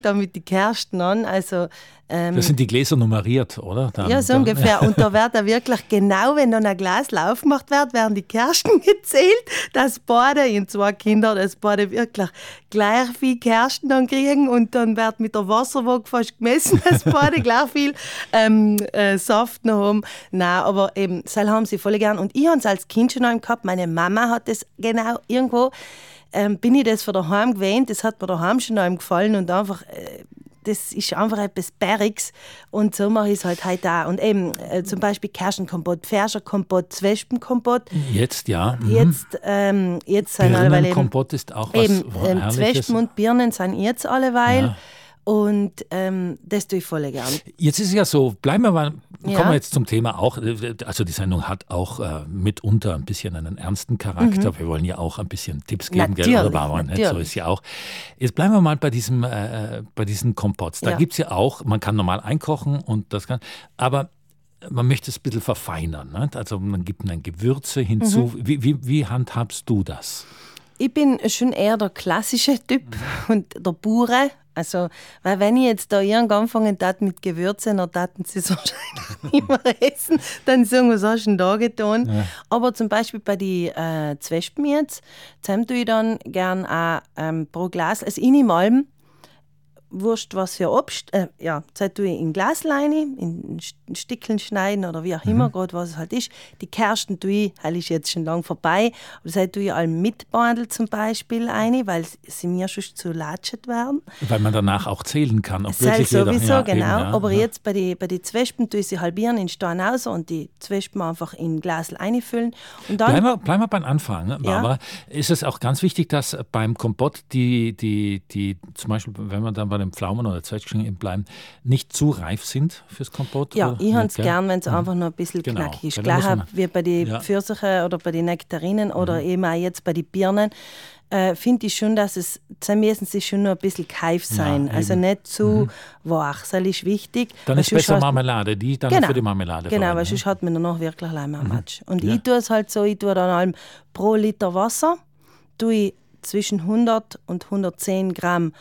da mit den Kersten an. Also, das sind die Gläser nummeriert, oder? Ja, so ungefähr. Und da wird wirklich genau, wenn dann ein Glas aufgemacht wird, werden die Kersten gezählt, dass beide, in 2 Kinder, dass beide wirklich gleich viel Kersten dann kriegen und dann wird mit der Wasserwaage fast gemessen, dass beide gleich viel Saft noch haben. Nein, aber eben, das haben sie voll gern. Und ich habe es als Kind schon gehabt, meine Mama hat das genau irgendwo, bin ich das von daheim gewöhnt, das hat mir daheim schon gefallen und einfach... Das ist einfach etwas Bergiges und so mache ich es halt heute auch. Und eben zum Beispiel Kirschenkompott, Pfärscherkompott, Zwespenkompott. Jetzt, ja. Jetzt sind alle, weil Birnenkompott ist auch was Herrliches. Zwespen und Birnen sind jetzt alleweil. Ja. Und das tue ich voll gern. Jetzt ist es ja so, kommen wir jetzt zum Thema auch. Also die Sendung hat auch mitunter ein bisschen einen ernsten Charakter. Wir wollen ja auch ein bisschen Tipps geben, gell, oder Barbara? So ist ja auch. Jetzt bleiben wir mal bei diesen Kompotts. Da gibt es ja auch, man kann normal einkochen und das kann, aber man möchte es ein bisschen verfeinern. Ne? Also man gibt dann Gewürze hinzu. Wie handhabst du das? Ich bin schon eher der klassische Typ und der pure. Also, weil wenn ich jetzt da irgendwann anfangen tat mit Gewürzen, dann taten sie es wahrscheinlich nicht mehr essen. Dann sagen wir, was hast du denn da getan? Ja. Aber zum Beispiel bei den Zwespen jetzt, zusammen tue ich dann gern auch pro Glas, also ich nehme allem, wurscht was für Obst, das tue ich in Glasleine, in Stückchen schneiden oder wie auch immer, gerade was es halt ist. Die Kersten tue ich, das ist jetzt schon lange vorbei, aber das tue ich allem mit Bandel zum Beispiel rein, weil sie mir schon zu latschet werden. Weil man danach auch zählen kann, ob das wirklich sowieso, jeder, genau. Eben, ja, aber jetzt bei den Zwespen tue ich sie halbieren in Stein raus und die Zwespen einfach in Glas einfüllen. Und dann bleiben wir beim Anfang, ne, Barbara. Ja. Ist es auch ganz wichtig, dass beim Kompott die zum Beispiel, wenn man dann bei den Pflaumen oder Zwetschgen bleiben, nicht zu reif sind fürs Kompott? Ja, ich habe es gern, wenn es einfach noch ein bisschen knackig ist. Gleich wie bei den Pfirsichen oder bei den Nektarinen oder eben auch jetzt bei den Birnen, finde ich schon, dass dann müssen sie schon noch ein bisschen keif sein. Ja, also nicht zu wach, das ist wichtig. Dann ist besser Marmelade, die dann für die Marmelade genau, weil sonst hat man danach wirklich ein Matsch. Und ich tue es halt so, ich tue dann allem pro Liter Wasser, tue ich zwischen 100 und 110 Gramm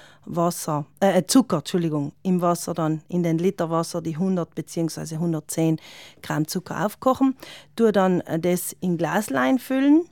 Zucker, im Wasser dann, in den Liter Wasser die 100 bzw. 110 Gramm Zucker aufkochen, tue dann das in Glaslein füllen,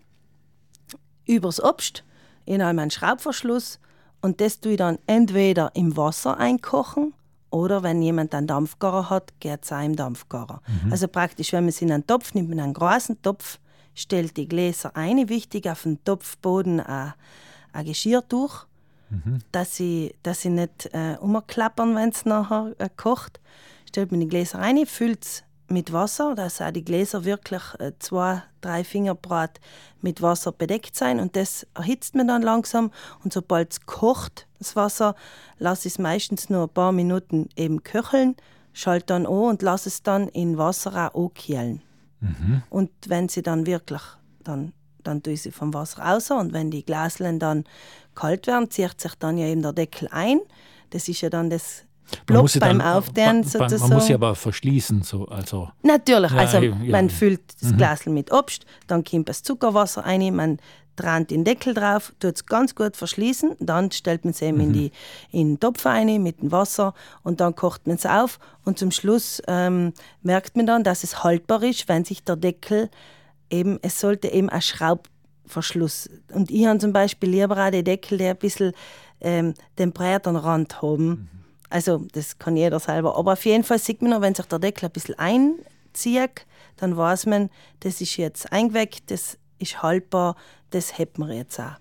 übers Obst, in einen Schraubverschluss und das tue ich dann entweder im Wasser einkochen oder wenn jemand einen Dampfgarer hat, geht es auch im Dampfgarer. Also praktisch, wenn man es in einen Topf nimmt, in einen großen Topf, stellt die Gläser ein, wichtig auf dem Topfboden ein Geschirrtuch, dass sie nicht umklappern, wenn es nachher kocht. Stellt man die Gläser rein, füllt es mit Wasser, dass auch die Gläser wirklich 2-3 Finger breit mit Wasser bedeckt sein und das erhitzt man dann langsam und sobald es kocht, das Wasser, lasse ich es meistens nur ein paar Minuten eben köcheln, schalte dann an und lasse es dann in Wasser auch ankühlen. Und wenn sie dann wirklich, dann tue ich sie vom Wasser raus und wenn die Glaslen dann kalt werden, zieht sich dann ja eben der Deckel ein. Das ist ja dann das Block beim Aufdehnen sozusagen. Man muss sie aber verschließen. Also. Natürlich, man füllt das Glasl mit Obst, dann kommt das Zuckerwasser rein, man dreht den Deckel drauf, tut es ganz gut verschließen, dann stellt man es eben in den Topf rein mit dem Wasser und dann kocht man es auf und zum Schluss merkt man dann, dass es haltbar ist, wenn sich der Deckel eben, es sollte eben ein Schraubverschluss, und ich habe zum Beispiel lieber auch den Deckel, der ein bisschen den breiten Rand haben. Also das kann jeder selber, aber auf jeden Fall sieht man noch, wenn sich der Deckel ein bisschen einzieht, dann weiß man, das ist jetzt eingeweckt, das ist haltbar, das hätten wir jetzt auch.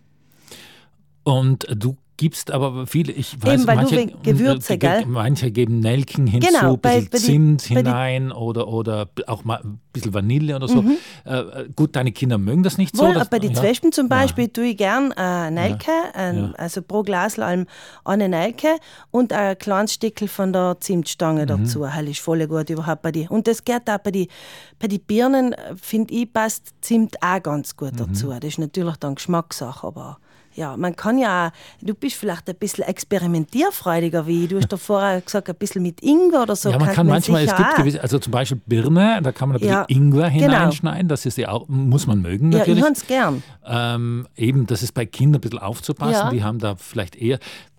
Und du gibst aber viele, ich weiß, eben, manche Gewürze, gell? Manche geben Nelken hinzu, genau, ein bisschen Zimt hinein oder auch mal ein bisschen Vanille oder so. Gut, deine Kinder mögen das nicht so. Bei den Zwespen zum Beispiel tue ich gern Nelke, also pro Glas eine Nelke und ein kleines Stückchen von der Zimtstange dazu. Das ist voll gut überhaupt bei dir. Und das geht auch bei den Birnen, finde ich, passt Zimt auch ganz gut dazu. Das ist natürlich dann Geschmackssache, aber ja, man kann ja, du bist vielleicht ein bisschen experimentierfreudiger wie ich. Du hast da vorher gesagt, ein bisschen mit Ingwer oder so. Ja, man kann manchmal, es gibt gewisse, also zum Beispiel Birne, da kann man ein bisschen Ingwer hineinschneiden, das ist ja auch, muss man mögen natürlich. Ja, ich habe es gern. Eben, das ist bei Kindern ein bisschen aufzupassen, die haben da vielleicht eher,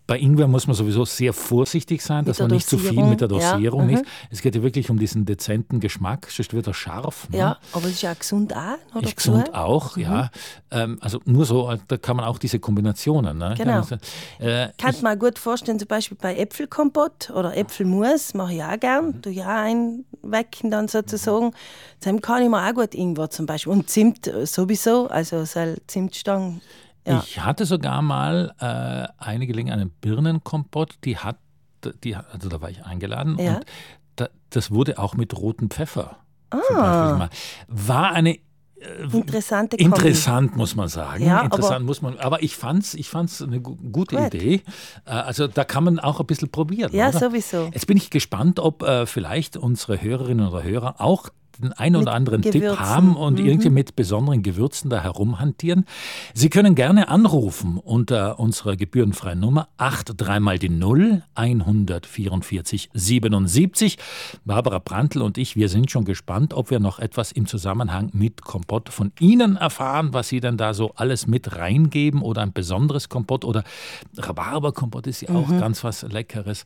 Bei Ingwer muss man sowieso sehr vorsichtig sein, dass man nicht zu viel mit der Dosierung ist. Es geht ja wirklich um diesen dezenten Geschmack, sonst wird er scharf. Ja, aber es ist ja gesund auch. Oder ist gesund auch, ja. Also nur so, da kann man auch diese Kombinationen. Ne? Genau. Kann man gut vorstellen, zum Beispiel bei Äpfelkompott oder Äpfelmus, mache ich auch gern, tue ich auch einwecken dann sozusagen. Dann kann ich mir auch gut Ingwer zum Beispiel und Zimt sowieso, also Zimtstangen. Ja. Ich hatte sogar mal eine Gelegenheit, einen Birnenkompott, also da war ich eingeladen und das wurde auch mit rotem Pfeffer zum Beispiel gemacht. War eine interessant, muss man sagen. Ja, aber ich fand's eine gute Idee. Also da kann man auch ein bisschen probieren. Ja, oder? Sowieso. Jetzt bin ich gespannt, ob vielleicht unsere Hörerinnen oder Hörer auch den einen oder anderen Gewürzen. Tipp haben und irgendwie mit besonderen Gewürzen da herumhantieren. Sie können gerne anrufen unter unserer gebührenfreien Nummer 83 144 77. Barbara Brandl und ich, wir sind schon gespannt, ob wir noch etwas im Zusammenhang mit Kompott von Ihnen erfahren, was Sie denn da so alles mit reingeben oder ein besonderes Kompott oder Rhabarberkompott ist ja auch ganz was Leckeres.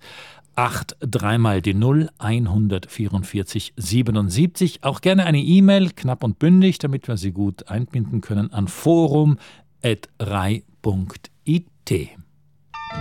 83 144 77. Auch gerne eine E-Mail, knapp und bündig, damit wir sie gut einbinden können, an forum@rai.it.